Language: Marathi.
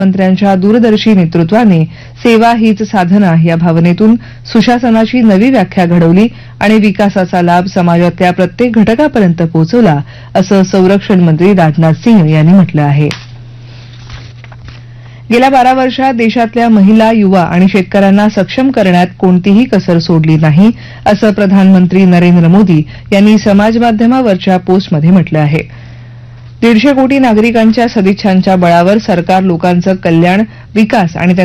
मंत्र्यांच्या दूरदर्शी नेतृत्वाने सेवा हीच साधना या भावनेतून सुशासनाची नवी व्याख्या घडवली आणि विकासाचा लाभ समाजातल्या प्रत्येक घटकापर्यंत पोहोचवला असं संरक्षण मंत्री राजनाथ सिंह यांनी म्हटलं आहे. गेल्या 12 वर्षात देशातल्या महिला, युवा आणि शेतकऱ्यांना सक्षम करण्यात कोणतीही कसर सोडली नाही असं प्रधानमंत्री नरेंद्र मोदी यांनी समाजमाध्यमावरच्या पोस्टमध्ये म्हटलं आहे. 150 कोटी नागरिकांच्या सदिच्छांच्या बळावर सरकार लोकांचं कल्याण, विकास आणि